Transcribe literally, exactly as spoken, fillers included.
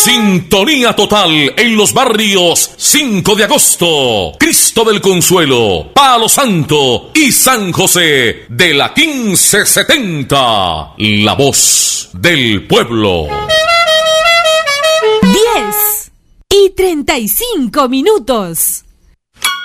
Sintonía total en los barrios cinco de agosto, Cristo del Consuelo, Palo Santo y San José de la quince setenta. La voz del pueblo. diez y treinta y cinco minutos.